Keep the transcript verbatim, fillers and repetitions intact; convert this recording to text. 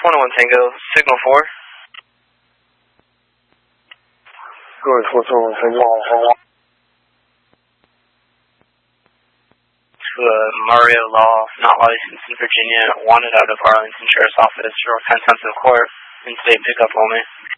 twenty-one Tango, signal four. Go ahead, four twenty-one Tango. To uh, Mario Law, not licensed in Virginia, wanted out of Arlington Sheriff's Office for contempt of court, and state pickup only.